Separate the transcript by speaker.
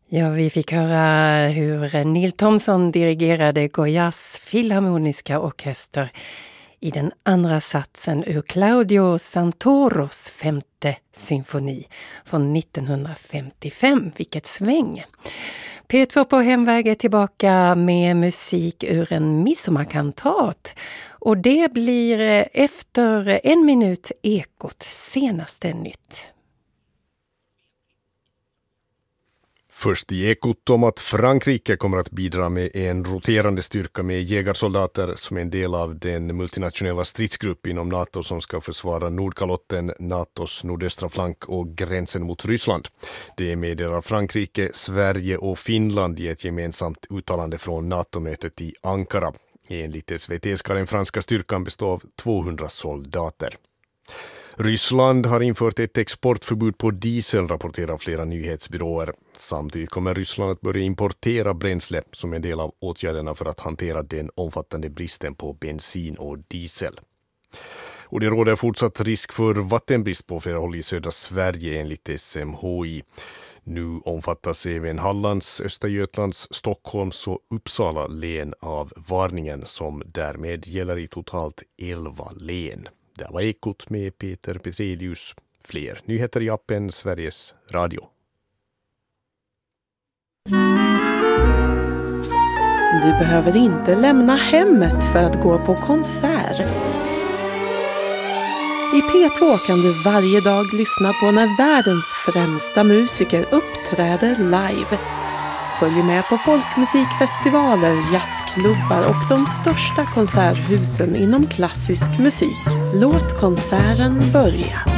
Speaker 1: Ja, vi fick höra hur Neil Thompson dirigerade Goyas filharmoniska orkester i den andra satsen ur Claudio Santoros 5:e symfoni från 1955. Vilket sväng! P2 på hemväg är tillbaka med musik ur en midsommarkantat. Och det blir efter 1 minut Ekot senaste nytt.
Speaker 2: Först i Ekot om att Frankrike kommer att bidra med en roterande styrka med jägarsoldater som en del av den multinationella stridsgrupp inom NATO som ska försvara Nordkalotten, NATOs nordöstra flank och gränsen mot Ryssland. Det meddelar Frankrike, Sverige och Finland i ett gemensamt uttalande från NATO-mötet i Ankara. Enligt SVT ska den franska styrkan bestå av 200 soldater. Ryssland har infört ett exportförbud på diesel, rapporterar flera nyhetsbyråer. Samtidigt kommer Ryssland att börja importera bränsle som en del av åtgärderna för att hantera den omfattande bristen på bensin och diesel. Och det råder fortsatt risk för vattenbrist på flera håll i södra Sverige enligt SMHI. Nu omfattas även Hallands, Östergötlands, Stockholms och Uppsala län av varningen som därmed gäller i totalt 11 län. Det var Ekot med Peter Petrelius. Fler nyheter i appen Sveriges Radio.
Speaker 3: Du behöver inte lämna hemmet för att gå på konsert. I P2 kan du varje dag lyssna på när världens främsta musiker uppträder live. Följ med på folkmusikfestivaler, jazzklubbar och de största konserthusen inom klassisk musik. Låt konserten börja.